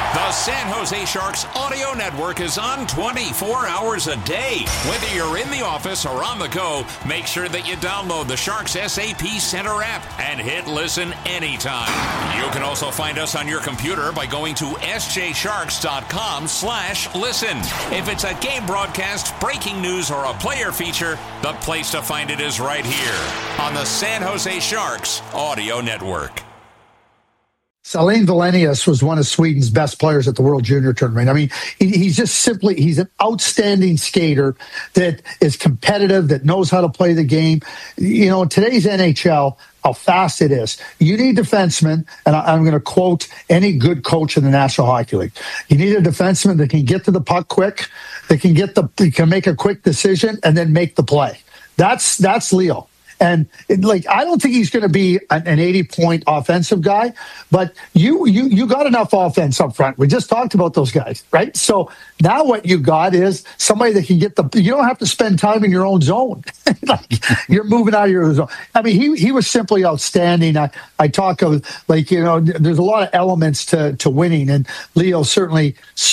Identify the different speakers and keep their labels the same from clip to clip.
Speaker 1: The San Jose Sharks audio network is on 24 hours a day. Whether you're in the office or on the go, make sure that you download the Sharks SAP Center app and hit listen anytime. You can also find us on your computer by going to sjsharks.com/listen. If it's a game broadcast, breaking news, or a player feature, the place to find it is right here on the San Jose Sharks audio network.
Speaker 2: Alain Wallenius was one of Sweden's best players at the World Junior Tournament. I mean, he's an outstanding skater that is competitive, that knows how to play the game. You know, in today's NHL, how fast it is. You need defensemen, and I'm going to quote any good coach in the National Hockey League. You need a defenseman that can get to the puck quick, that can make a quick decision, and then make the play. That's Leo. And I don't think he's going to be an 80-point offensive guy, but you got enough offense up front. We just talked about those guys, right? So now what you got is somebody that can get you don't have to spend time in your own zone. You're moving out of your zone. I mean, he was simply outstanding. I talk of there's a lot of elements to winning, and Leo certainly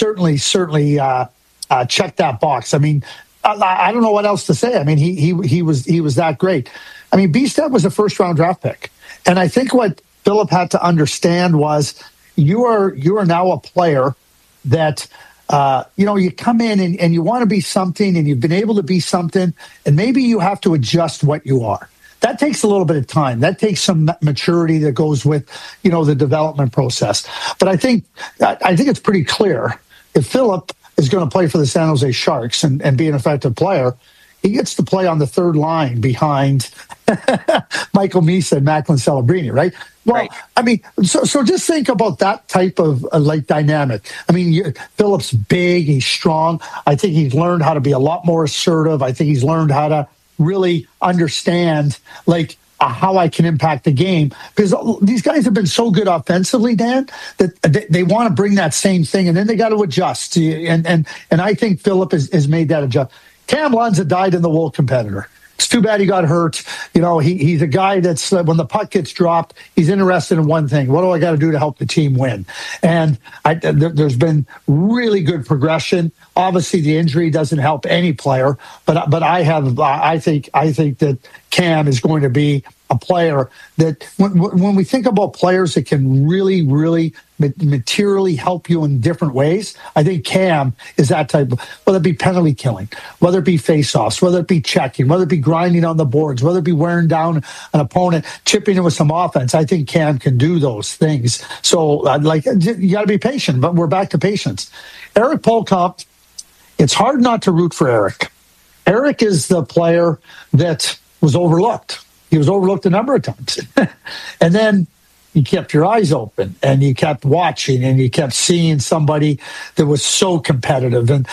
Speaker 2: checked that box. I mean, I don't know what else to say. I mean, he was that great. I mean, Bjugstad was a first-round draft pick, and I think what Philip had to understand was you are now a player that you come in and you want to be something, and you've been able to be something, and maybe you have to adjust what you are. That takes a little bit of time. That takes some maturity that goes with the development process. But I think it's pretty clear if Philip is going to play for the San Jose Sharks and be an effective player, he gets to play on the third line behind Michael Misa and Macklin Celebrini, right? Well, right. I mean, so just think about that type of dynamic. I mean, Philip's big, he's strong. I think he's learned how to be a lot more assertive. I think he's learned how to really understand, how I can impact the game, because these guys have been so good offensively, Dan, that they want to bring that same thing, and then they got to adjust. And I think Philip has made that adjust. Cam Lund's a dyed-in-the-wool competitor. It's too bad he got hurt. He's a guy that's, when the puck gets dropped, he's interested in one thing. What do I got to do to help the team win? And there's been really good progression. Obviously, the injury doesn't help any player, but I think that Cam is going to be a player that when we think about players that can really, really materially help you in different ways, I think Cam is that type of, whether it be penalty killing, whether it be face-offs, whether it be checking, whether it be grinding on the boards, whether it be wearing down an opponent, chipping in with some offense. I think Cam can do those things. So you got to be patient, but we're back to patience. Erik Polkamp, it's hard not to root for Erik. Erik is the player that was overlooked. He was overlooked a number of times. And then you kept your eyes open and you kept watching and you kept seeing somebody that was so competitive. And,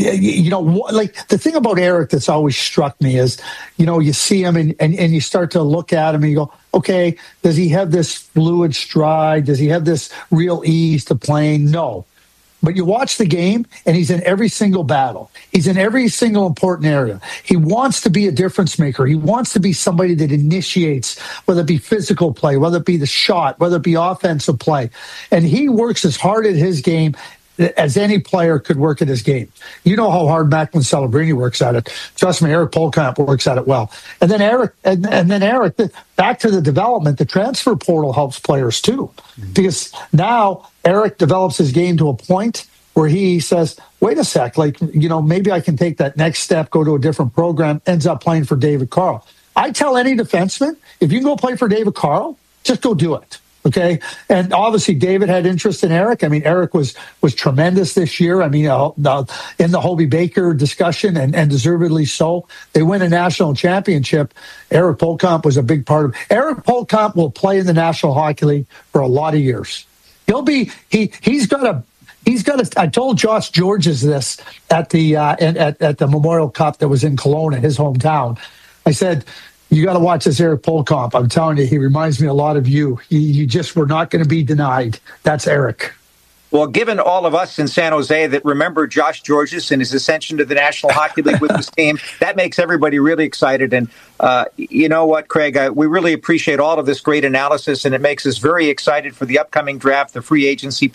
Speaker 2: the thing about Erik that's always struck me is, you see him and you start to look at him and you go, okay, does he have this fluid stride? Does he have this real ease to playing? No. But you watch the game, and he's in every single battle. He's in every single important area. He wants to be a difference maker. He wants to be somebody that initiates, whether it be physical play, whether it be the shot, whether it be offensive play. And he works as hard at his game as any player could work at his game. You know how hard Macklin Celebrini works at it. Trust me, Erik Polkamp works at it well. And then Erik, back to the development, the transfer portal helps players too. Because now Erik develops his game to a point where he says, wait a sec, maybe I can take that next step, go to a different program, ends up playing for David Carl. I tell any defenseman, if you can go play for David Carl, just go do it. Okay. And obviously David had interest in Erik. I mean, Erik was tremendous this year. I mean, in the Hobey Baker discussion and deservedly so. They win a national championship. Erik Polkamp was a big part of it. Erik Polkamp will play in the National Hockey League for a lot of years. He's got a, I told Josh Georges this at the Memorial Cup that was in Kelowna, his hometown. I said, you got to watch this Erik Polkamp. I'm telling you, he reminds me a lot of you. You just were not going to be denied. That's Erik.
Speaker 3: Well, given all of us in San Jose that remember Josh Georges and his ascension to the National Hockey League with his team, that makes everybody really excited. And you know what, Craig, we really appreciate all of this great analysis, and it makes us very excited for the upcoming draft, the free agency